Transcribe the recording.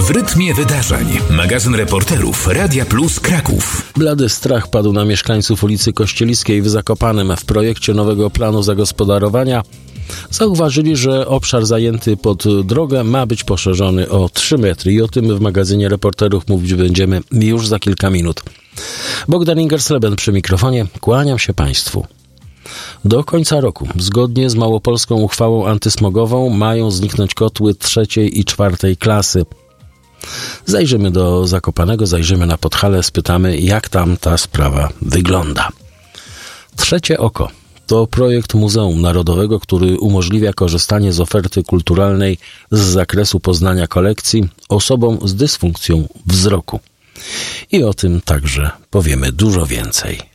W rytmie wydarzeń. Magazyn reporterów Radia Plus Kraków. Blady strach padł na mieszkańców ulicy Kościeliskiej w Zakopanem. W projekcie nowego planu zagospodarowania zauważyli, że obszar zajęty pod drogę ma być poszerzony o 3 metry. I o tym w magazynie reporterów mówić będziemy już za kilka minut. Bogdan Ingersleben przy mikrofonie. Kłaniam się Państwu. Do końca roku, zgodnie z małopolską uchwałą antysmogową, mają zniknąć kotły 3. i 4. klasy. Zajrzymy do Zakopanego, zajrzymy na Podhale, spytamy, jak tam ta sprawa wygląda. Trzecie oko to projekt Muzeum Narodowego, który umożliwia korzystanie z oferty kulturalnej z zakresu poznania kolekcji osobom z dysfunkcją wzroku. I o tym także powiemy dużo więcej.